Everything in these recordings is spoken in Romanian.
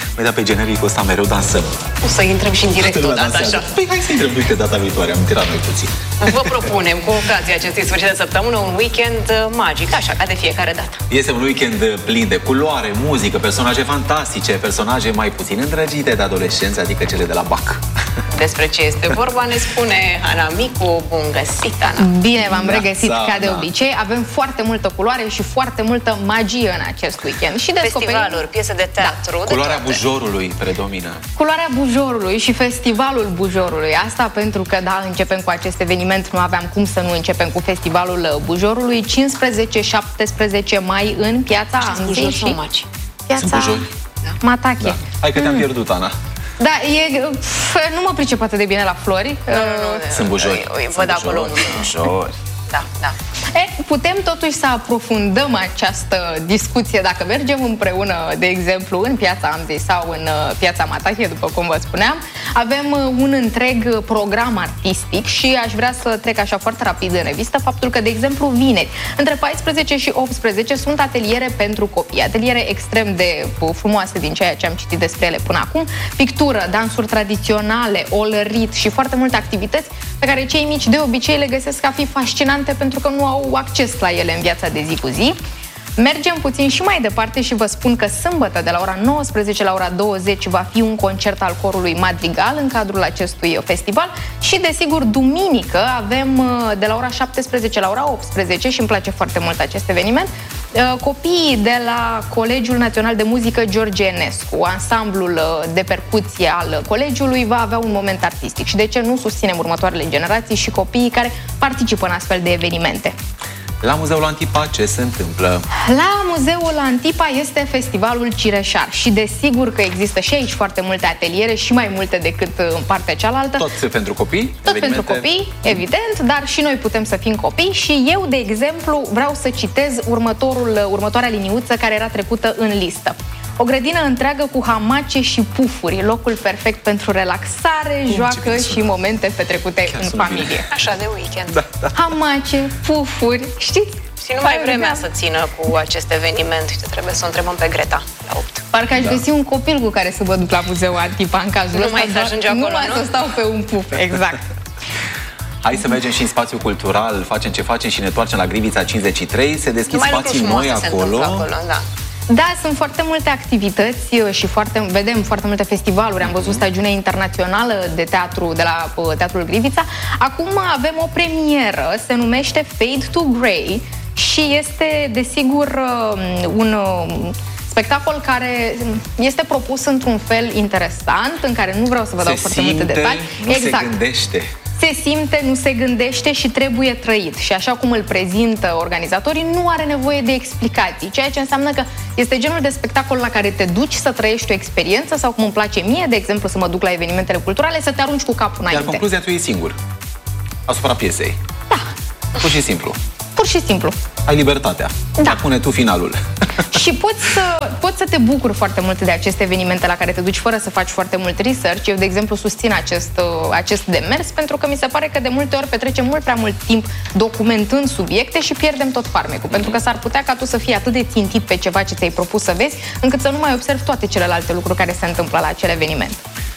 Păi da, pe genericul ăsta mereu dansăm. O să intrăm și în direct odată, așa. Păi hai să intrăm, uite, data viitoare, am intrat noi puțin. Vă propunem, cu ocazia acestui sfârșit de săptămână, un weekend magic, așa, ca de fiecare dată. Este un weekend plin de culoare, muzică, personaje fantastice, personaje mai puțin îndrăgite de adolescenți, adică cele de la BAC. Despre ce este vorba ne spune Ana Micu. Bun găsit, Ana! Bine v-am regăsit, ca de obicei. Avem foarte multă culoare și foarte multă magie în acest weekend. Și festivaluri, piese de teatru, da. Culoarea bujorului predomină. Culoarea bujorului și festivalul bujorului. Asta pentru că, da, începem cu acest eveniment, nu aveam cum să nu începem cu festivalul bujorului. 15-17 mai în Piața Amzei și Piața Matache. Da. Hai că te-am pierdut, Ana. Da, nu mă pricep atât de bine la flori. Nu. Sunt bujori. Văd acolo unul. Bujori. Da. Putem totuși să aprofundăm această discuție dacă mergem împreună, de exemplu, în Piața Amzei sau în Piața Matache, după cum vă spuneam. Avem un întreg program artistic și aș vrea să trec așa foarte rapid în revistă faptul că, de exemplu, vineri, între 14 și 18 sunt ateliere pentru copii, ateliere extrem de frumoase din ceea ce am citit despre ele până acum, pictură, dansuri tradiționale, olărit și foarte multe activități pe care cei mici de obicei le găsesc a fi fascinante pentru că nu au acces la ele în viața de zi cu zi. Mergem puțin și mai departe și vă spun că sâmbătă de la ora 19 la ora 20 va fi un concert al corului Madrigal în cadrul acestui festival și, desigur, duminică avem de la ora 17 la ora 18 și îmi place foarte mult acest eveniment. Copiii de la Colegiul Național de Muzică George Enescu, ansamblul de percuție al colegiului, va avea un moment artistic. Și de ce nu susținem următoarele generații și copiii care participă în astfel de evenimente? La Muzeul Antipa ce se întâmplă? La Muzeul Antipa este festivalul Cireșar și desigur că există și aici foarte multe ateliere și mai multe decât în partea cealaltă. Tot pentru copii? Tot pentru copii, evident, dar și noi putem să fim copii și eu, de exemplu, vreau să citez următoarea liniuță care era trecută în listă. O grădină întreagă cu hamace și pufuri, locul perfect pentru relaxare, joacă și momente petrecute în familie. Așa de weekend. Da. Hamace, pufuri, știți? Și nu mai vremea să țină cu acest eveniment. Trebuie să o întrebăm pe Greta la 8. Parcă aș găsi un copil cu care să mă duc la Muzeul Antipa în cazul ăsta. Nu mai să ajunge acolo, nu? Să stau pe un puf, exact. Hai să mergem și în spațiu cultural, facem ce facem și ne întoarcem la Grivița 53. Se deschid spații noi acolo. Da. Da, sunt foarte multe activități și vedem foarte multe festivaluri. Am văzut stagiune internațională de teatru de la Teatrul Grivița. Acum avem o premieră, se numește Fade to Grey și este, desigur, un spectacol care este propus într-un fel interesant, în care nu vreau să vă dau foarte multe detalii. Se gândește. Se simte, nu se gândește și trebuie trăit. Și așa cum îl prezintă organizatorii, nu are nevoie de explicații, ceea ce înseamnă că este genul de spectacol la care te duci să trăiești o experiență sau, cum îmi place mie, de exemplu, să mă duc la evenimentele culturale, să te arunci cu capul înainte. Iar concluzia tu e singur asupra piesei. Da. Pur și simplu. Pur și simplu. Ai libertatea. Da. Pune tu finalul. Și poți să te bucuri foarte mult de aceste evenimente la care te duci fără să faci foarte mult research. Eu, de exemplu, susțin acest demers pentru că mi se pare că de multe ori petrecem mult prea mult timp documentând subiecte și pierdem tot farmecul. Pentru că s-ar putea ca tu să fii atât de țintit pe ceva ce ți-ai propus să vezi, încât să nu mai observi toate celelalte lucruri care se întâmplă la acel eveniment.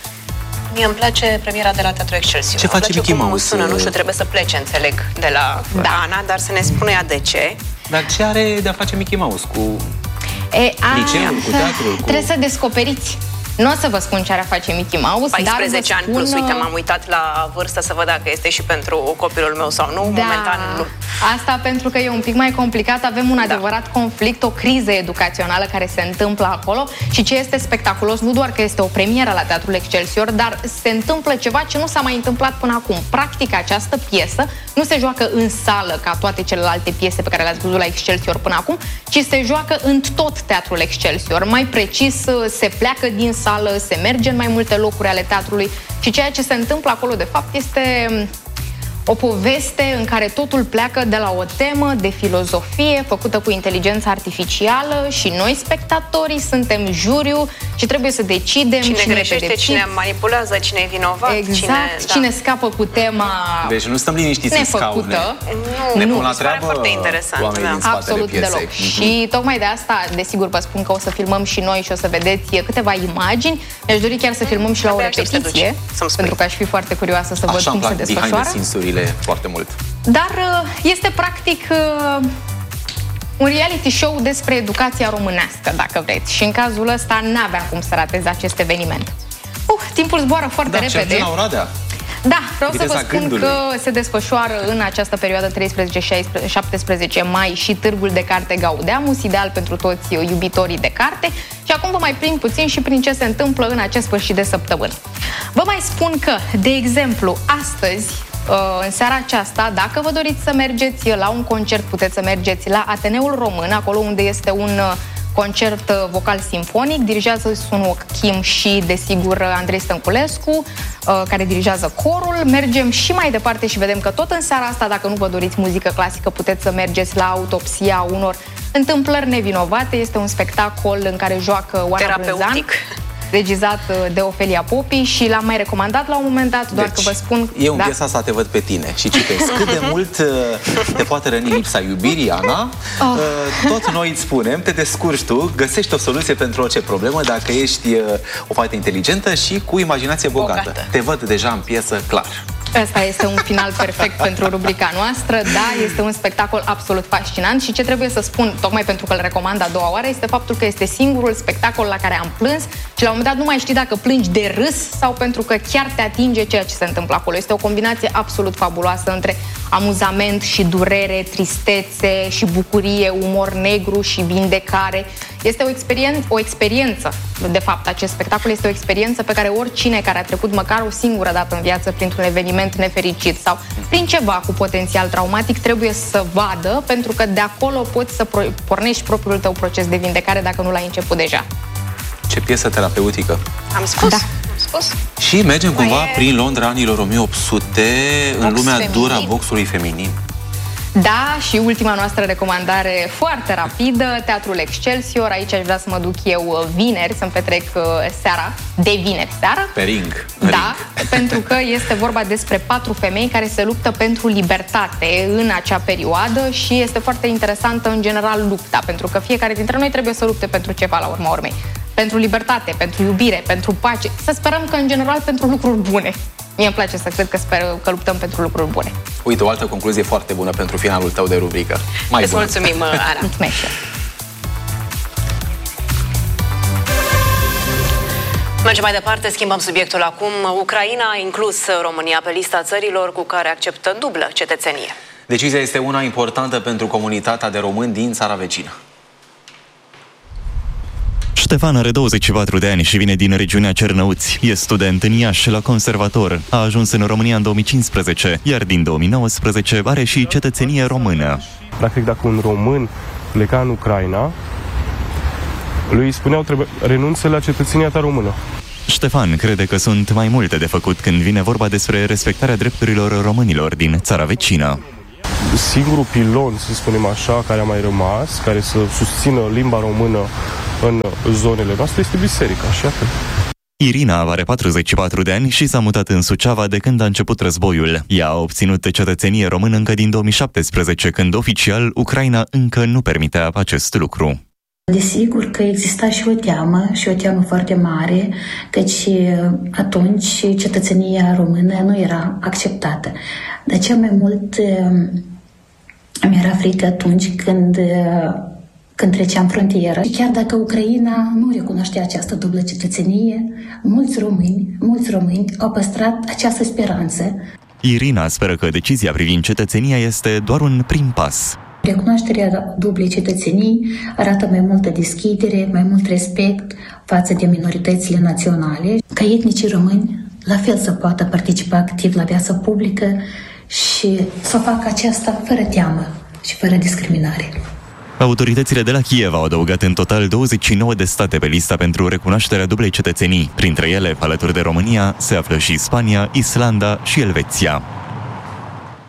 Mie îmi place premiera de la Teatru Excelsior. Ce face Mickey Mouse? Sună, nu știu, trebuie să plece, înțeleg, de la Ana, dar să ne spună ea de ce. Dar ce are de a face Mickey Mouse cu liceul, cu teatrul? Trebuie să descoperiți. Nu o să vă spun ce are a face Mickey Mouse, 14 ani plus, uite, m-am uitat la vârstă să văd dacă este și pentru copilul meu sau nu. Da. Momentan nu. Asta pentru că e un pic mai complicat, avem un adevărat conflict, o criză educațională care se întâmplă acolo și ce este spectaculos, nu doar că este o premieră la Teatrul Excelsior, dar se întâmplă ceva ce nu s-a mai întâmplat până acum. Practic, această piesă nu se joacă în sală ca toate celelalte piese pe care le-ați văzut la Excelsior până acum, ci se joacă în tot Teatrul Excelsior. Mai precis, se pleacă din sală, se merge în mai multe locuri ale teatrului și ceea ce se întâmplă acolo, de fapt, este O poveste în care totul pleacă de la o temă de filozofie făcută cu inteligență artificială și noi, spectatorii, suntem juriu și trebuie să decidem cine greșește, cine manipulează, cine e vinovat, cine scapă cu tema. Deci nu stăm liniștiți în scaune. Ne pun la treabă foarte interesant. Absolut deloc. Și tocmai de asta, desigur, vă spun că o să filmăm și noi și o să vedeți câteva imagini. Mi-aș dori chiar să filmăm și la o repetiție, pentru că aș fi foarte curioasă să văd cum se desfășoară. Foarte mult. Dar este practic un reality show despre educația românească, dacă vreți. Și în cazul ăsta n-aveam cum să ratez acest eveniment. Timpul zboară foarte repede. La Oradea. Da, vreau să vă spun că se desfășoară în această perioadă 13-17 mai și Târgul de Carte Gaudeamus, ideal pentru toți iubitorii de carte. Și acum vă mai prind puțin și prin ce se întâmplă în acest sfârșit de săptămână. Vă mai spun că, de exemplu, astăzi, în seara aceasta, dacă vă doriți să mergeți la un concert, puteți să mergeți la Ateneul Român, acolo unde este un concert vocal simfonic, dirigează Sunu Kim și, desigur, Andrei Stănculescu, care dirigează corul. Mergem și mai departe și vedem că tot în seara asta, dacă nu vă doriți muzică clasică, puteți să mergeți la Autopsia unor întâmplări nevinovate. Este un spectacol în care joacă Oana Brânzan, regizat de Ofelia Popi și l-am mai recomandat la un moment dat, doar că vă spun... Eu în piesa asta te văd pe tine și citesc cât de mult te poate răni lipsa iubirii, Ana. Tot noi îți spunem, te descurci tu, găsești o soluție pentru orice problemă dacă ești o fată inteligentă și cu imaginație bogată. Te văd deja în piesă, clar. Ăsta este un final perfect pentru rubrica noastră. Da, este un spectacol absolut fascinant și ce trebuie să spun, tocmai pentru că îl recomand a doua oară, este faptul că este singurul spectacol la care am plâns și la un moment dat nu mai știi dacă plângi de râs sau pentru că chiar te atinge ceea ce se întâmplă acolo. Este o combinație absolut fabuloasă între amuzament și durere, tristețe și bucurie, umor negru și vindecare. Este o experiență, de fapt, acest spectacol este o experiență pe care oricine care a trecut măcar o singură dată în viață printr-un eveniment nefericit sau prin ceva cu potențial traumatic trebuie să vadă, pentru că de acolo poți să pornești propriul tău proces de vindecare dacă nu l-ai început deja. Ce piesă terapeutică! Am spus! Da. Și mergem cumva prin Londra anilor 1800, în lumea dură a boxului feminin. Da, și ultima noastră recomandare foarte rapidă, Teatrul Excelsior. Aici aș vrea să mă duc eu vineri, să-mi petrec seara, de vineri seara. Pe ring. Da, pentru că este vorba despre 4 femei care se luptă pentru libertate în acea perioadă și este foarte interesantă în general lupta, pentru că fiecare dintre noi trebuie să lupte pentru ceva la urma urmei. Pentru libertate, pentru iubire, pentru pace. Să sperăm că în general pentru lucruri bune. Mie îmi place să cred că luptăm pentru lucruri bune. Uite, o altă concluzie foarte bună pentru finalul tău de rubrică. Îți mulțumim, Ana. Mulțumesc. Mergem mai departe, schimbăm subiectul acum. Ucraina a inclus România pe lista țărilor cu care acceptă dublă cetățenie. Decizia este una importantă pentru comunitatea de români din țara vecină. Ștefan are 24 de ani și vine din regiunea Cernăuți. E student în Iași la conservator. A ajuns în România în 2015, iar din 2019 are și cetățenie română. Practic, dacă un român pleca în Ucraina, lui spuneau, trebuie renunță la cetățenia ta română. Ștefan crede că sunt mai multe de făcut când vine vorba despre respectarea drepturilor românilor din țara vecină. Singurul pilon, să spunem așa, care a mai rămas, care să susțină limba română în zonele noastre, este biserica, și atât. Irina are 44 de ani și s-a mutat în Suceava de când a început războiul. Ea a obținut cetățenie română încă din 2017, când oficial Ucraina încă nu permitea acest lucru. Desigur că exista și o teamă foarte mare, căci atunci cetățenia română nu era acceptată. Dar cel mai mult mi-era frică atunci când treceam frontiera. Chiar dacă Ucraina nu recunoștea această dublă cetățenie, mulți români au păstrat această speranță. Irina speră că decizia privind cetățenia este doar un prim pas. Recunoașterea dublei cetățenii arată mai multă deschidere, mai mult respect față de minoritățile naționale, ca etnicii români la fel să poată participa activ la viața publică și să facă aceasta fără teamă și fără discriminare. Autoritățile de la Kiev au adăugat în total 29 de state pe lista pentru recunoașterea dublei cetățenii. Printre ele, alături de România, se află și Spania, Islanda și Elveția.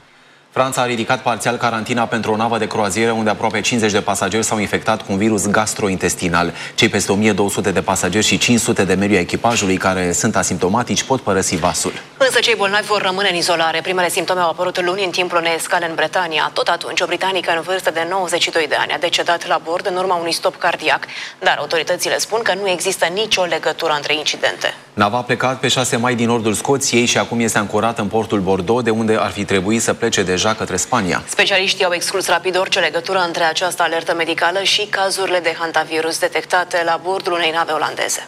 Franța a ridicat parțial carantina pentru o navă de croazieră unde aproape 50 de pasageri s-au infectat cu un virus gastrointestinal. Cei peste 1200 de pasageri și 500 de membri ai echipajului care sunt asimptomatici pot părăsi vasul. Însă cei bolnavi vor rămâne în izolare. Primele simptome au apărut luni în timpul unei escale în Bretania. Tot atunci, o britanică în vârstă de 92 de ani a decedat la bord în urma unui stop cardiac. Dar autoritățile spun că nu există nicio legătură între incidente. Nava a plecat pe 6 mai din nordul Scoției și acum este ancorată în portul Bordeaux, de unde ar fi trebuit să plece deja către Spania. Specialiștii au exclus rapid orice legătură între această alertă medicală și cazurile de hantavirus detectate la bordul unei nave olandeze.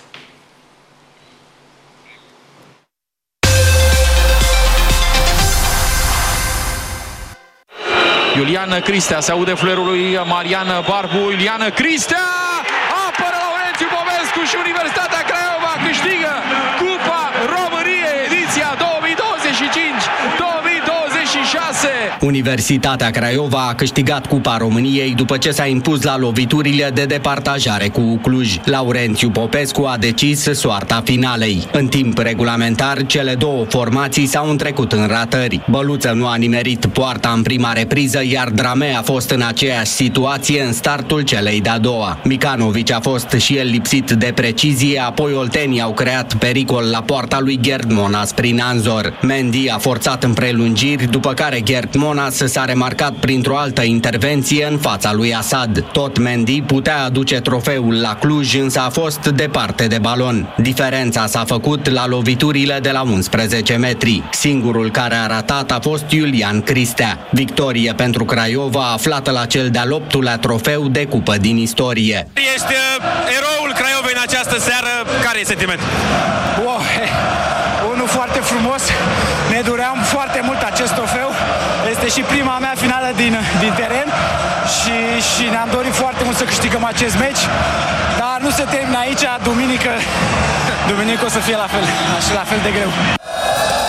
Iulian Cristea, se aude fluierul lui Marian Barbu. Iulian Cristea apără Laurențiu Popescu și Universitatea Craiova câștigă Cupa României ediția 2025-2026. Universitatea Craiova a câștigat Cupa României după ce s-a impus la loviturile de departajare cu Cluj. Laurențiu Popescu a decis soarta finalei. În timp regulamentar, cele două formații s-au întrecut în ratări. Băluță nu a nimerit poarta în prima repriză, iar Dramea a fost în aceeași situație în startul celei de-a doua. Micanovici a fost și el lipsit de precizie, apoi oltenii au creat pericol la poarta lui Gerd Monas prin Anzor. Mendy a forțat în prelungiri, după care Gerd Monas s-a remarcat printr-o altă intervenție în fața lui Asad. Tot Mendy putea aduce trofeul la Cluj, însă a fost departe de balon. Diferența s-a făcut la loviturile de la 11 metri. Singurul care a ratat a fost Iulian Cristea. Victorie pentru Craiova, aflată la cel de-al 8-lea trofeu de cupă din istorie. Ești eroul Craiovei în această seară. Care e sentimentul? Wow, unul foarte frumos. Ne doream foarte mult acest trofeu. Este și prima mea finală din teren și ne-am dorit foarte mult să câștigăm acest meci. Dar nu se termină aici. Duminică o să fie la fel de greu.